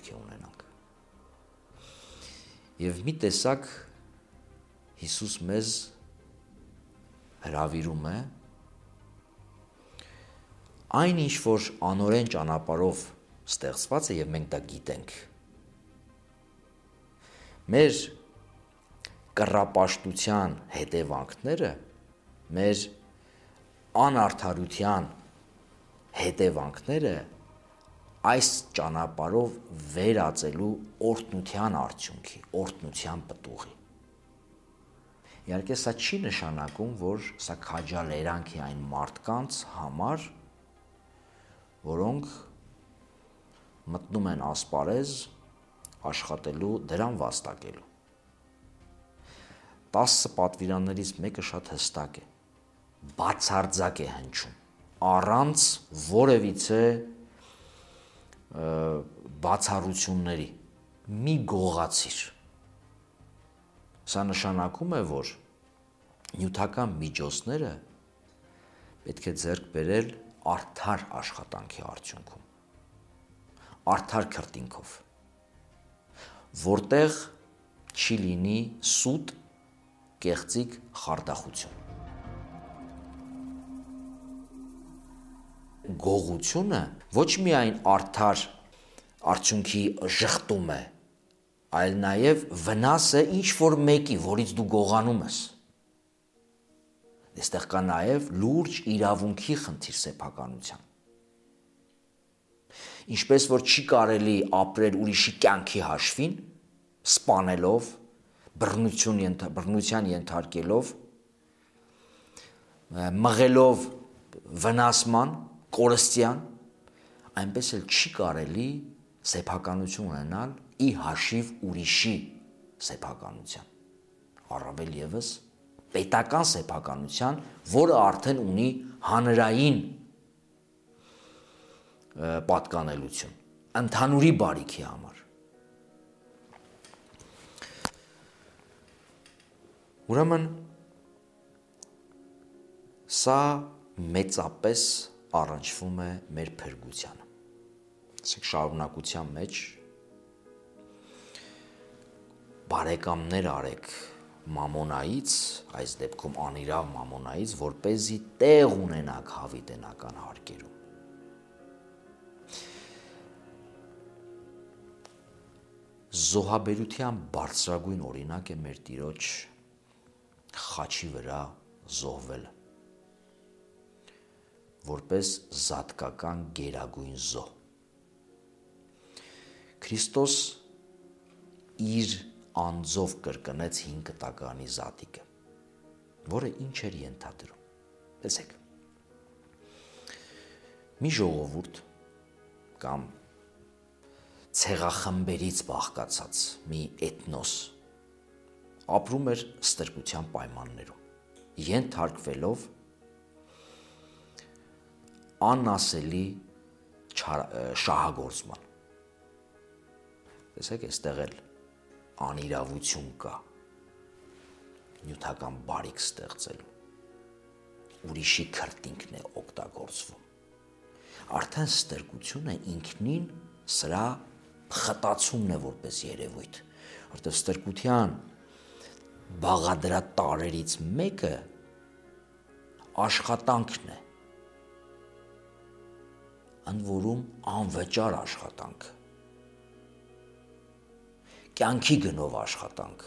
պետք է ունենանք։ Եվ մի տեսակ Հիսուս մեզ հրավիրում է այն ինչ որ անօրեն ճանապարհով ստեղծված է եւ մենք դա գիտենք։ Մեր կռապաշտության հետևանքները, մեր անարդարության հետևանքները այս ճանապարհով վերածելու օրհնության արդյունքի, օրհնության պտուղի։ Իհարկե սա չի նշանակում, որ սա քաջալերանք է այն մարդկանց համար, որոնք մտնում են ասպարեզ աշխատելու դրան վաստակելու։ 10 պատվիրաններից մեկը շատ հստակ է, բացարձակ է հնչում, առանց որևիցե բացառությունների, մի գողացիր։ Սա նշանակում է, որ նյութական միջոցները պետք է ձեռք բերել արդար աշխատանքի արդյունքում, արդար քրտինքով, որտեղ չի լինի սուտ, կեղծիք, խարդախություն։ Գողությունը ոչ միայն արդար արդյունքի ժխտում է, այլ նաև վնաս է ինչ-որ մեկի, որից դու գողանում ես։ Այստեղ կա նաև լուրջ իրավունքի խնդիր սեփականության։ Ինչպես որ չի կարելի ապրել ուրիշի կյանքի հաշվին, սպանելով, բռնության ենթարկելով, մղելով վնասման, կորստյան, այնպես էլ չի կարելի սեփականություն ունենալ ի հաշիվ ուրիշի սեփականության, առավել ևս պետական սեփականության, որը արդեն ունի հանրային պատկանելություն, ընդհանուրի բարիքի համար։ Ուրեմն սա մեծապես առնչվում է մեր փրկությանը։ Ասեք շարունակության մեջ բարեկամներ արեք մամոնայից, այս դեպքում անիրավ մամոնայից, որպեսզի տեղ ունենաք հավիտենական հարկերում։ Զոհաբերության բարձրագույն օրինակ է մեր Տիրոջ խաչի վրա զոհվելը, որպես զատկական գերագույն զոհ։ Քրիստոս իր անձով կրկնեց 5 տականի զատիկը, որը ինչ էր ենթադրում։ Տեսեք, մի ժողովուրդ կամ ցեղախմբերից բաղկացած մի էթնոս ապրում էր ստրկության պայմաններում, ենթարկվելով անասելի շահագործման։ Տեսեք, այստեղ էլ անիրավություն կա, նյութական բարիք ստեղծելու, ուրիշի քրտինքն է օգտագործվում։ Արդեն ստրկությունը ինքնին սրա խտացումն է որպես երևույթ, որտեղ ստրկության բաղադրատարերից մեկը աշխատանքն է, ընդ որում անվճար աշխատանք, կյանքի գնով աշխատանք,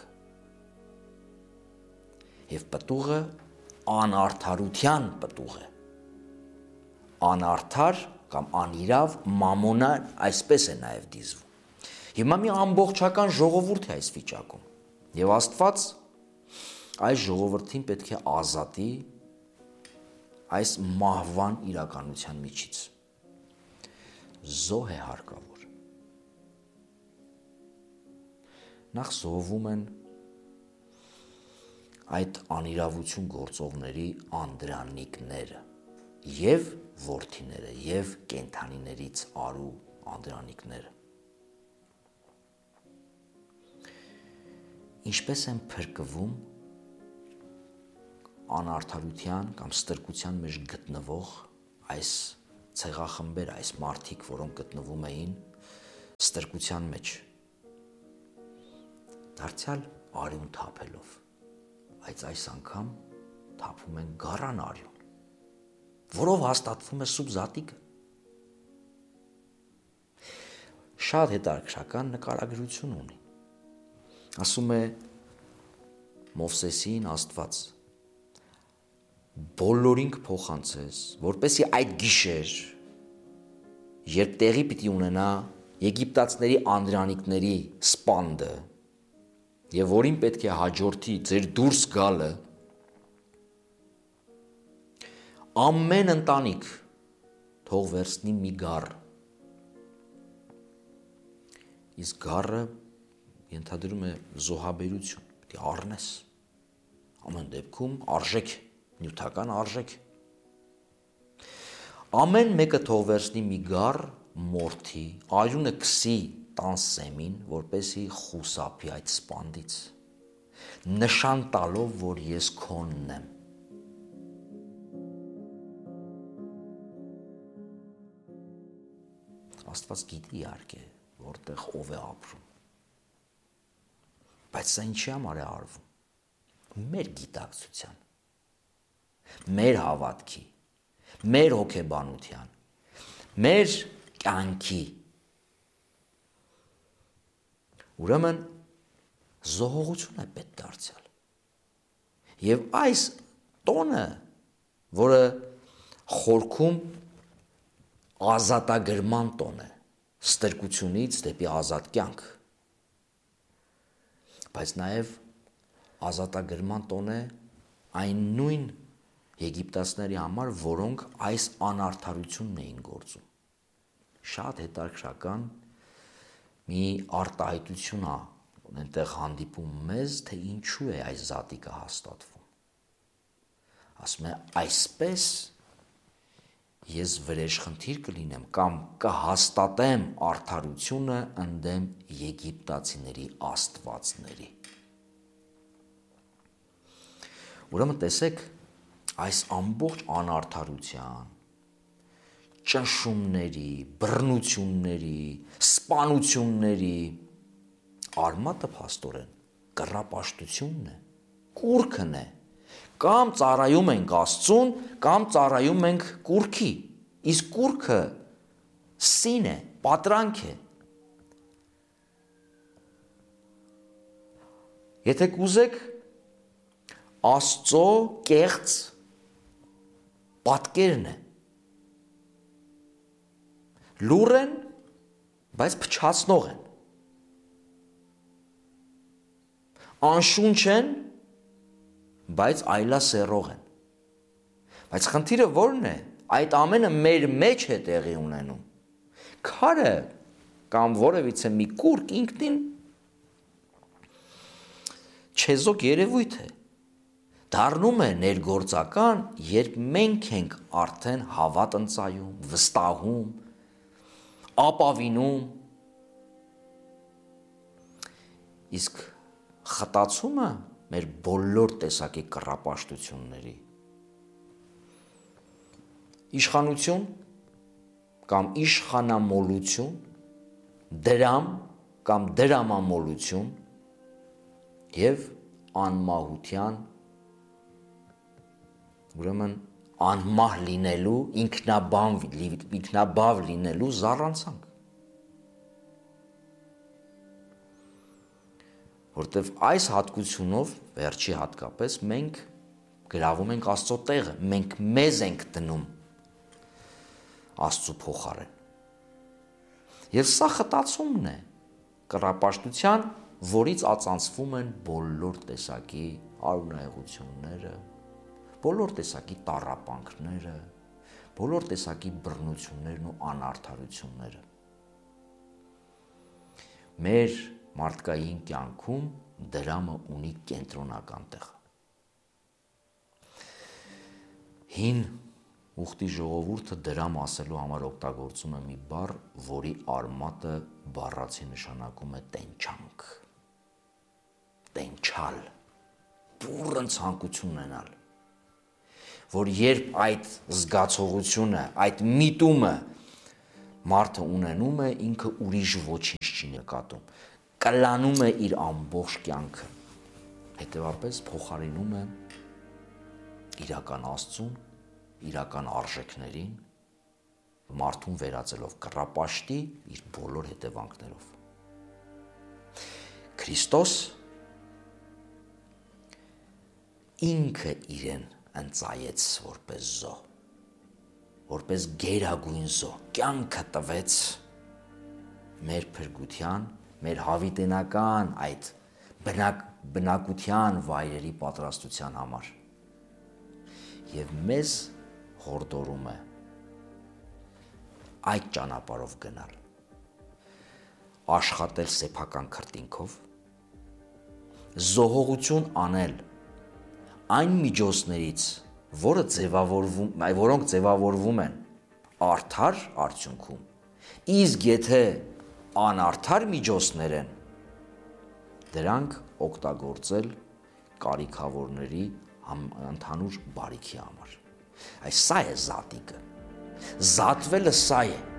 եւ պտուղը անարդարության պտուղ է, անարդար կամ անիրավ մամոնա այսպես է նաև դիզվում։ Հիմա մի ամբողջական ժողովուրդ է այս վիճակում, եւ Աստված այս ժողովրդին պետք է ազատի այս մահվան իրականության միջից։ Զոհ է հարկավոր։ Նախ զոհվում են այդ անիրավություն գործողների անդրանիկները եւ որդիները եւ կենդանիներից արու անդրանիկները։ Ինչպես են փրկվում անարդարության կամ ստրկության մեջ գտնվող այս ցեղախմբերը, այս մարդիկ, որոնք գտնվում էին ստրկության մեջ, դարձյալ արյուն թափելով, բայց այս անգամ թափում են գառան արյուն, որով հաստատվում է սուրբ զատիկը։ Շատ հետաքրքրական նկարագրություն ունի։ Ասում է Մովսեսին Աստված. բոլորին կփոխանցես, որպեսզի այդ գիշեր, երբ տեղի պիտի ունենա եգիպտացիների անդրանիկների սպանդը, եւ որին պետք է հաջորդի ձեր դուրս գալը, ամեն ընտանիք թող վերցնի մի գառ։ Իսկ գառը ենթադրում է զոհաբերություն, պետք է առնես։ Ամեն դեպքում արժեք, նյութական արժեք։ Ամեն մեկը թող վերցնի մի գառ մորթի, արյունը քսի տան սեմին, որպեսզի խուսափի այդ սպանդից, նշան տալով, որ ես քոնն եմ։ Աստված գիտի իհարկե, որտեղ ով է ապրում։ Բայց սա ինչի համար է արվում։ Մեր գիտակցության, մեր հավատքի, մեր հոգեբանության, մեր կյանքի։ Ուրեմն զոհողություն է պետք դարձյալ։ Եվ այս տոնը, որը խորքում ազատագրման տոն է, ստրկությունից դեպի ազատ կյանք, բայց նաև ազատագրման տոն է այն նույն եգիպտացիների համար, որոնք այս անարդարությունն էին գործում։ Շատ հետաքրքրական մի արտահայտություն է այնտեղ հանդիպում մեզ, թե ինչու է այս զատիկը հաստատվում։ Ասում է, այսպես ես վրեժխնդիր կլինեմ կամ կհաստատեմ արդարությունը ընդդեմ եգիպտացիների աստվածների։ Ուրեմն տեսեք, այս ամբողջ անարդարության, ճնշումների, բռնությունների, սպանությունների արմատը փաստորեն կռապաշտությունն է, կուռքն է, կամ ծառայում ենք Աստծուն, կամ ծառայում ենք կուռքի, իսկ կուռքը սին է, պատրանք է։ Եթե կուզեք Աստծո կեղծ պատկերն է, լուռ են, բայց փչացնող են, անշունչ են, բայց այլասեռող են։ Բայց խնդիրը ո՞րն է։ Այդ ամենը մեր մեջ է տեղի ունենում։ Քարը կամ որևիցե մի կուռք ինքնին չեզոք երևույթ է, դառնում է ներգործական, երբ մենք ենք արդեն հավատ ընծայում, վստահում, ապավինում։ Իսկ խտացումը մեր բոլոր տեսակի կռապաշտությունների, իշխանություն կամ իշխանամոլություն, դրամ կամ դրամամոլություն և անմահության, ուրեմն անմահ լինելու, ինքնաբավ լինելու զառանցանք։ Որտև այս հատկությունով, վերջի հատկապես, մենք գրավում ենք Աստծո տեղը, մենք մեզ ենք դնում Աստծո փոխարեն։ Եվ սա խտացումն է կռապաշտության, որից ածանցվում են բոլոր տեսակի արունահեղությունները, բոլոր տեսակի տառապանքները, բոլոր տեսակի բռնություններն ու անարդարությունները։ Մեր մարդկային կյանքում դրամը ունի կենտրոնական տեղ։ Հին ուխտի ժողովուրդը դրամ ասելու համար օգտագործում է մի բառ, որի արմատը բառացի նշանակում է տենչանք, տենչալ, բուռն ցանկություն ունենալ, որ երբ այդ զգացողությունը, այդ միտումը Մարդը ունենում է, ինքը ուրիշ ոչինչ չի նկատում, կլանում է իր ամբողջ կյանքը, հետևաբար փոխարինում է իրական Աստծուն, իրական արժեքներին, մարդուն վերածելով կռապաշտի իր բոլոր հետևանքներով։ Քրիստոս ինքը իրեն ընծայեց որպես զոհ, որպես գերագույն զոհ, կյանքը տվեց մեր փրկության, մեր հավիտենական այդ բնակության վայրերի պատրաստության համար եւ մեզ հորդորում է այդ ճանապարհով գնալ, աշխատել սեփական քրտինքով, զոհողություն անել այն միջոցներից, որոնք ձևավորվում են արդար արդյունքում, իսկ եթե անարդար միջոցներ են, դրանք օգտագործել կարիքավորների ընդհանուր բարիքի համար։ Այս սա է զատիկը, զատվելը սա է,